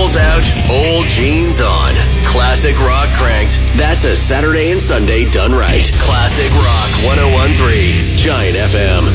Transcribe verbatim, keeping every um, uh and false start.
towels out, old jeans on. Classic rock cranked. That's a Saturday and Sunday done right. Classic Rock one oh one point three, Giant F M.